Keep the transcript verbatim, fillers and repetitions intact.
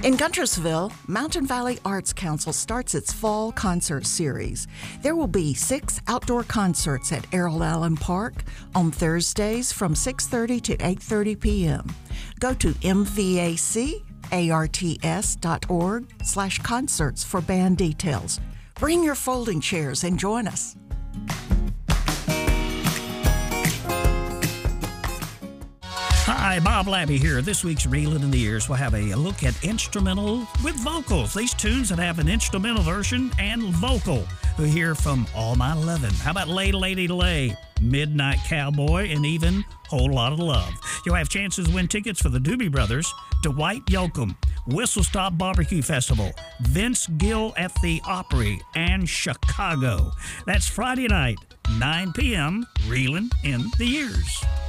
In Guntersville, Mountain Valley Arts Council starts its fall concert series. There will be six outdoor concerts at Errol Allen Park on Thursdays from six thirty to eight thirty p.m. Go to m v a c arts dot org slash concerts for band details. Bring your folding chairs and join us. Hi, Bob Labby here. This week's Reelin' in the Ears will have a look at instrumental with vocals. These tunes that have an instrumental version and vocal. We'll hear from All My Lovin'. How about Lay Lady Lay, Midnight Cowboy, and even Whole Lot of Love. You'll have chances to win tickets for the Doobie Brothers, Dwight Yoakam, Whistle Stop Barbecue Festival, Vince Gill at the Opry, and Chicago. That's Friday night, nine p.m., Reelin' in the Ears.